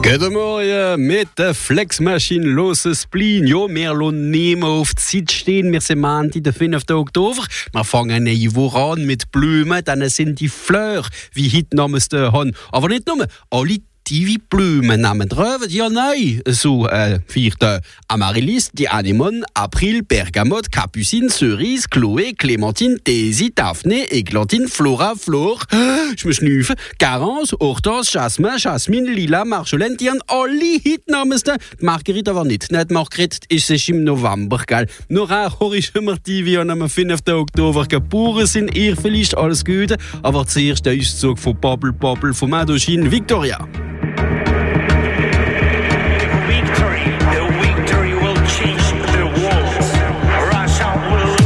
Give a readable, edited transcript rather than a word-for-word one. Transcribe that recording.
Guten Morgen mit der Flexmaschine loses Spleen. Ja, wir lassen nicht mehr auf die Zeit stehen. Wir sind Montag, der 5. Oktober. Wir fangen eine neue Woche an mit Blumen. Dann sind die Fleurs, wie heute namens der haben. Aber nicht nur, alle die Blumen nehmen drauf. Ja, nein. So, vierte Amaryllis, die Anemone, April, Bergamotte, Capucine, Cerise, Chloé, Clémentine, Daisy, Daphné, Églantine, Flora, Flor, ich muss schnüffeln, Garance, Hortense, Jasmin, Jasmine, Lila, Marjolaine, die haben alle Hitnamen. Marguerite aber nicht. Nicht Marguerite ist es im November, gell? Nur auch ich immer die, wie am 5. Oktober geboren sind. Ihr vielleicht alles Gute, aber zuerst der Auszug von Bubble Bubble von Indochine Victoria.